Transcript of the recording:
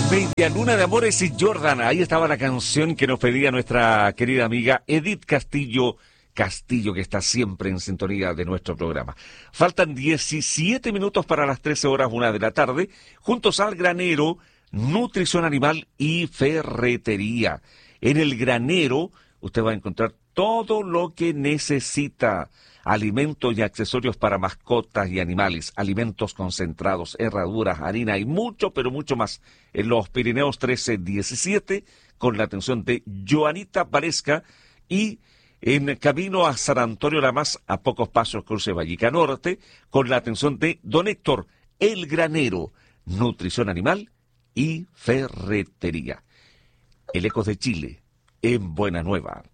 Media Luna de Amores y Jordan. Ahí estaba la canción que nos pedía nuestra querida amiga Edith Castillo, que está siempre en sintonía de nuestro programa. Faltan 17 minutos para las 13 horas, 1 de la tarde, juntos al Granero, Nutrición Animal y Ferretería. En el Granero usted va a encontrar todo lo que necesita. Alimentos y accesorios para mascotas y animales, alimentos concentrados, herraduras, harina y mucho, pero mucho más. En los Pirineos 1317, con la atención de Joanita Varesca, y en camino a San Antonio Lamas, a pocos pasos cruce Vallica Norte, con la atención de Don Héctor, El Granero, Nutrición Animal y Ferretería. El Ecos de Chile, en Buena Nueva.